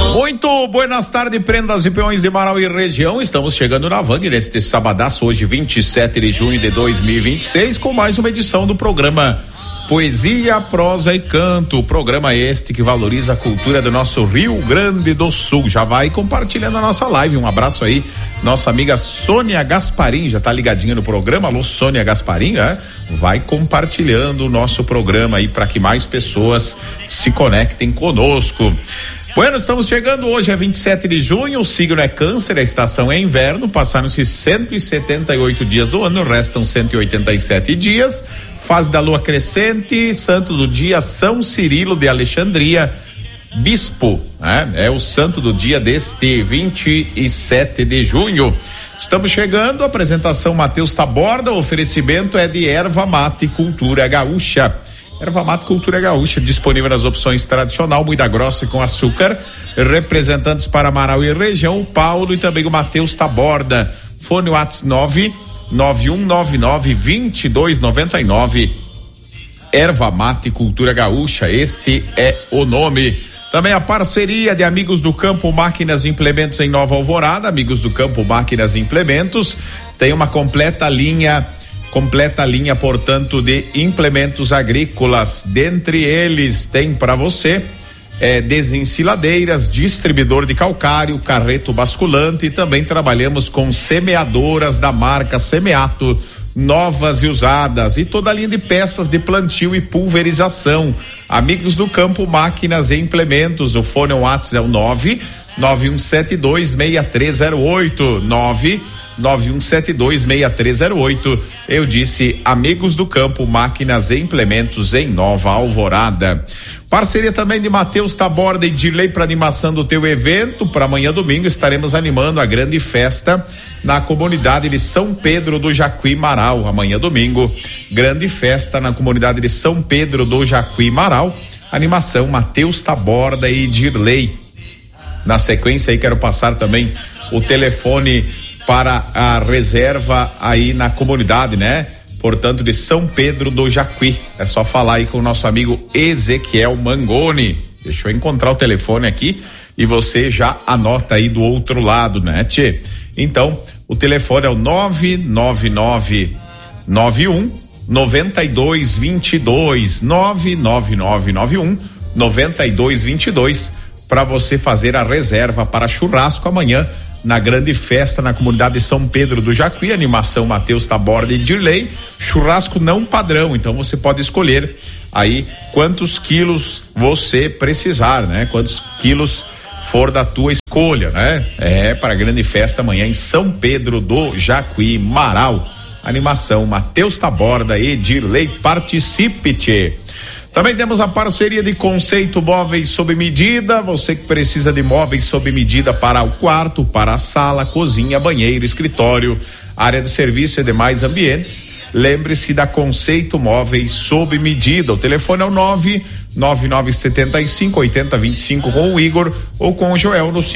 Muito buenas tardes, prendas e peões de Marau e região. Estamos chegando na Vang neste sabadaço, hoje 27 de junho de 2026, com mais uma edição do programa Poesia, Prosa e Canto. Programa este que valoriza a cultura do nosso Rio Grande do Sul. Já vai compartilhando a nossa live. Um abraço aí, nossa amiga Sônia Gasparim, já tá ligadinha no programa. Alô, Sônia Gasparim, né? Vai compartilhando o nosso programa aí para que mais pessoas se conectem conosco. Bueno, estamos chegando, hoje é 27 de junho, o signo é Câncer, a estação é inverno, passaram-se 178 dias do ano, restam 187 dias, fase da lua crescente, santo do dia São Cirilo de Alexandria, bispo, né? É o santo do dia deste 27 de junho. Estamos chegando, apresentação Matheus Taborda, oferecimento é de Erva Mate Cultura Gaúcha. Erva Mate Cultura Gaúcha, disponível nas opções tradicional, moída grossa e com açúcar. Representantes para Marau e região, o Paulo e também o Matheus Taborda. Fone WhatsApp 991992299. Erva Mate Cultura Gaúcha, este é o nome. Também a parceria de Amigos do Campo Máquinas e Implementos em Nova Alvorada. Amigos do Campo Máquinas e Implementos tem uma completa linha, portanto, de implementos agrícolas. Dentre eles tem para você desensiladeiras, distribuidor de calcário, carreto basculante, e também trabalhamos com semeadoras da marca Semeato, novas e usadas, e toda a linha de peças de plantio e pulverização. Amigos do Campo Máquinas e Implementos, o fone WhatsApp é o 991726308, 991726308. Eu disse Amigos do Campo Máquinas e Implementos em Nova Alvorada. Parceria também de Matheus Taborda e Dirley para animação do teu evento. Para amanhã domingo estaremos animando a grande festa na comunidade de São Pedro do Jacuí Marau. Amanhã domingo, grande festa na comunidade de São Pedro do Jacuí Marau. Animação Matheus Taborda e Dirley. Na sequência aí quero passar também o telefone para a reserva aí na comunidade, né? Portanto, de São Pedro do Jacuí. É só falar aí com o nosso amigo Ezequiel Mangoni. Deixa eu encontrar o telefone aqui e você já anota aí do outro lado, né, tchê? Então, o telefone é o 99991 9222, 99991 9222, para você fazer a reserva para churrasco amanhã na grande festa na comunidade de São Pedro do Jacuí. Animação Matheus Taborda e Dirley. Churrasco não padrão, então você pode escolher aí quantos quilos você precisar, né? Quantos quilos for da tua escolha, né? Para a grande festa amanhã em São Pedro do Jacuí Marau. Animação Matheus Taborda e Dirley. Participe, tchê. Também temos a parceria de Conceito Móveis sob medida. Você que precisa de móveis sob medida para o quarto, para a sala, cozinha, banheiro, escritório, área de serviço e demais ambientes, lembre-se da Conceito Móveis sob medida. O telefone é o 99975-8025 com o Igor ou com o Joel no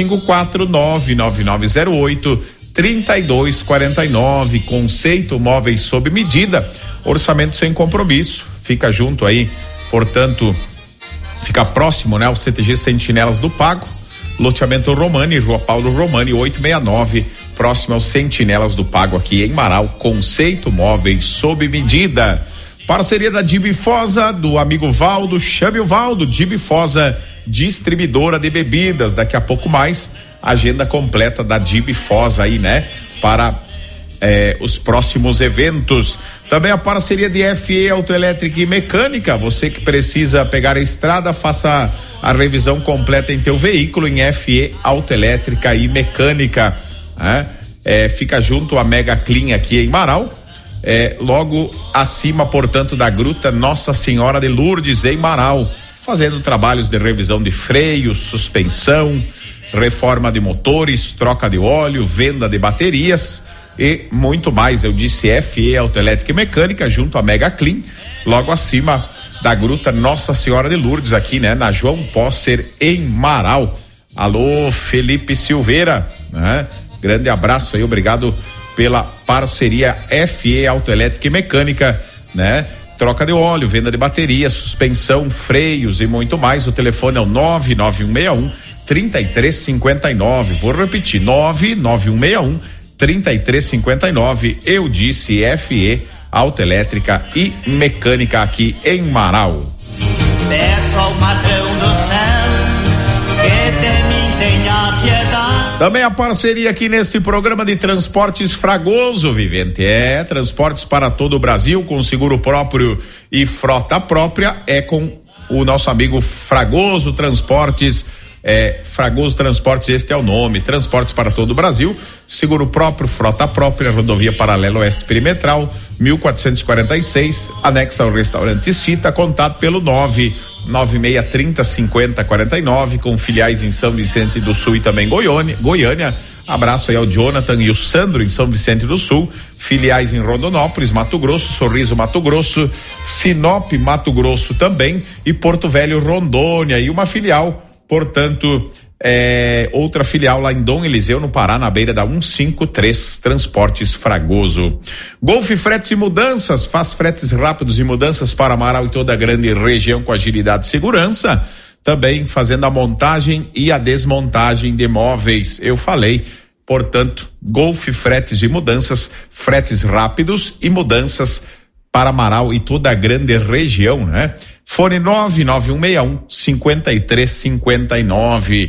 549-9908-3249. Conceito Móveis sob medida. Orçamento sem compromisso. Fica junto aí. Portanto, fica próximo, né, ao CTG Sentinelas do Pago, loteamento Romani, Rua Paulo Romani 869, próximo aos Sentinelas do Pago aqui em Marau. Conceito Móveis sob medida. Parceria da Dibifosa, do amigo Valdo. Chame o Valdo. Dibifosa, distribuidora de bebidas. Daqui a pouco mais, agenda completa da Dibifosa aí, né, para os próximos eventos. Também a parceria de FE Autoelétrica e Mecânica. Você que precisa pegar a estrada, faça a revisão completa em teu veículo em FE Autoelétrica e Mecânica, né? Fica junto à Mega Clean aqui em Marau, logo acima, portanto, da Gruta Nossa Senhora de Lourdes em Marau, fazendo trabalhos de revisão de freios, suspensão, reforma de motores, troca de óleo, venda de baterias e muito mais. Eu disse FE Autoelétrica e Mecânica, junto à Mega Clean, logo acima da Gruta Nossa Senhora de Lourdes, aqui, né, na João Posser, em Marau. Alô, Felipe Silveira, né? Grande abraço aí, obrigado pela parceria. FE Autoelétrica e Mecânica, né? Troca de óleo, venda de bateria, suspensão, freios e muito mais. O telefone é o 99161 3359. Vou repetir, 99161-3359. Eu disse FE Autoelétrica e Mecânica aqui em Marau. Peço ao patrão do céu que de mim tenha piedade. Também a parceria aqui neste programa de Transportes Fragoso, Vivente. Transportes para todo o Brasil com seguro próprio e frota própria é com o nosso amigo Fragoso Transportes. Fragoso Transportes, este é o nome. Transportes para todo o Brasil, seguro próprio, frota própria, rodovia paralela oeste perimetral, 1446, anexo ao restaurante Cita, contato pelo 99630-5049, com filiais em São Vicente do Sul e também Goiânia. Abraço aí ao Jonathan e o Sandro em São Vicente do Sul, filiais em Rondonópolis, Mato Grosso, Sorriso, Mato Grosso, Sinop, Mato Grosso também, e Porto Velho, Rondônia, e uma filial, portanto, outra filial lá em Dom Eliseu, no Pará, na beira da 153, Transportes Fragoso. Golf Fretes e Mudanças, faz fretes rápidos e mudanças para Marau e toda a grande região com agilidade e segurança, também fazendo a montagem e a desmontagem de móveis, eu falei, portanto, Golf Fretes e Mudanças, fretes rápidos e mudanças para Marau e toda a grande região, né? Fone 99161-5359,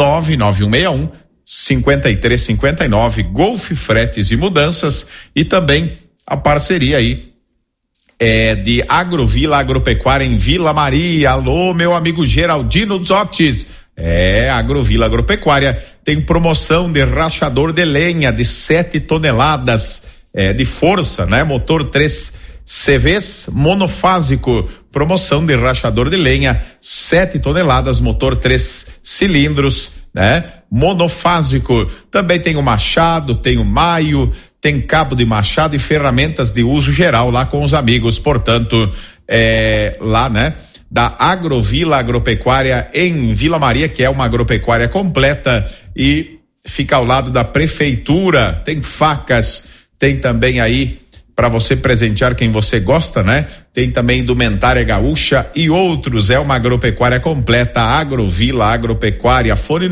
99161-5359, Golf Fretes e Mudanças, e também a parceria aí de Agrovila Agropecuária em Vila Maria. Alô, meu amigo Geraldino Zotes. Agrovila Agropecuária tem promoção de rachador de lenha de 7 toneladas de força, né? Motor 3 CVs monofásico, promoção de rachador de lenha, 7 toneladas, motor 3 cilindros, né? Monofásico. Também tem o machado, tem o maio, tem cabo de machado e ferramentas de uso geral lá com os amigos, portanto, lá, né? Da Agrovila Agropecuária em Vila Maria, que é uma agropecuária completa e fica ao lado da prefeitura. Tem facas, tem também aí para você presentear quem você gosta, né? Tem também indumentária gaúcha e outros. É uma agropecuária completa, Agrovila Agropecuária. Fone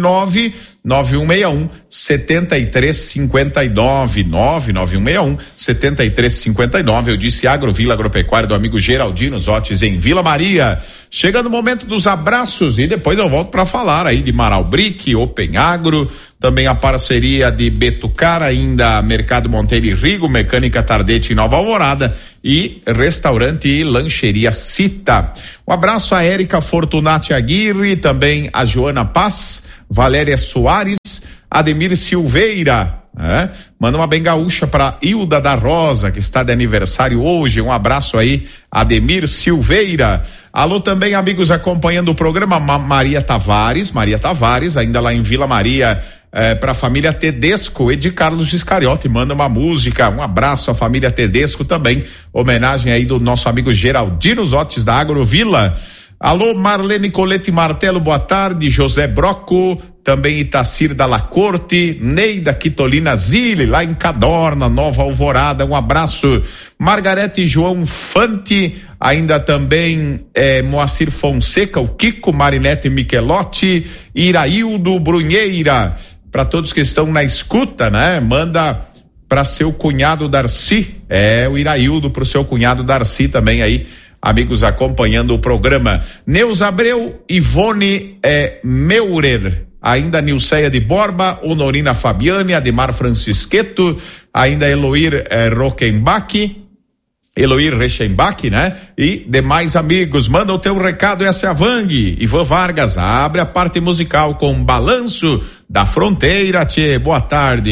99161-7359, 99161-7359. Eu disse Agrovila Agropecuária do amigo Geraldino Zotes em Vila Maria. Chega no momento dos abraços e depois eu volto para falar aí de Marau Brick, Open Agro, também a parceria de Betucar, ainda Mercado Monteiro e Rigo, Mecânica Tardete em Nova Alvorada e Restaurante e Lancheria Cita. Um abraço a Érica Fortunati Aguirre, também a Joana Paz, Valéria Soares, Ademir Silveira, manda uma bem gaúcha para Hilda da Rosa, que está de aniversário hoje. Um abraço aí, Ademir Silveira. Alô também, amigos, acompanhando o programa, Maria Tavares, ainda lá em Vila Maria, para a família Tedesco, Edi Carlos Iscariote, manda uma música. Um abraço à família Tedesco também, homenagem aí do nosso amigo Geraldino Zotes da Agrovila. Alô, Marlene Colete Martelo, boa tarde. José Broco, também Itacir da La Corte, Neida Quitolina Zilli, lá em Cadorna, Nova Alvorada, um abraço. Margarete João Fante, ainda também Moacir Fonseca, o Kiko, Marinete Michelotti, Iraildo Brunheira, para todos que estão na escuta, né? Manda para seu cunhado Darcy, o Iraildo pro seu cunhado Darcy também aí, amigos acompanhando o programa. Neus Abreu, Ivone Meurer, ainda Nilceia de Borba, Honorina Fabiane, Ademar Francisqueto, ainda Eloir Rechenbach, né? E demais amigos, manda o teu recado, essa é a Vang. Ivan Vargas abre a parte musical com Balanço da Fronteira, tchê, boa tarde.